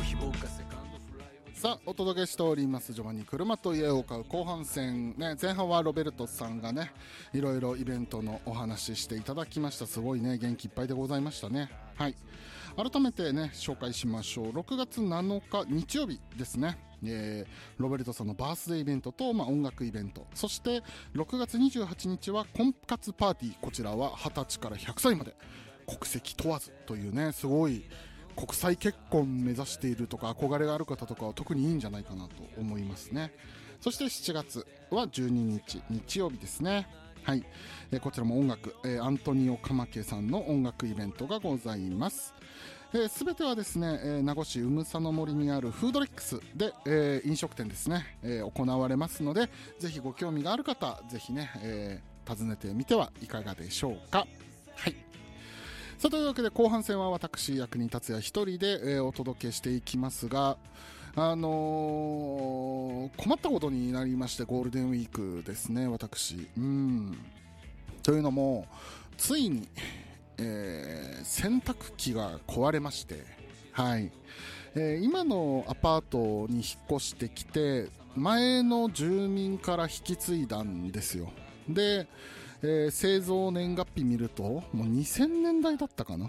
さあお届けしておりますジョバンニ車と家を買う後半戦、ね、前半はロベルトさんがねいろいろイベントのお話ししていただきました。すごいね元気いっぱいでございましたね。はい、改めてね紹介しましょう。6月7日日曜日ですね、ロベルトさんのバースデーイベントと、音楽イベント、そして6月28日は婚活パーティー。こちらは20歳から100歳まで国籍問わずというね、すごい国際結婚目指しているとか憧れがある方とかは特にいいんじゃないかなと思いますね。そして7月は12日日曜日ですね。はい、こちらも音楽、アントニオ・カマケさんの音楽イベントがございます。すべてはですね、名護市宇佐の森にあるフードレックスで、飲食店ですね、行われますので、ぜひご興味がある方ぜひね、訪ねてみてはいかがでしょうか。はい、さあというわけで後半戦は私役人達也一人で、お届けしていきますが、困ったことになりまして、ゴールデンウィークですね。私というのもついに、洗濯機が壊れまして、はい、今のアパートに引っ越してきて前の住民から引き継いだんですよ。で、製造年月日見るともう2000年代だったかな。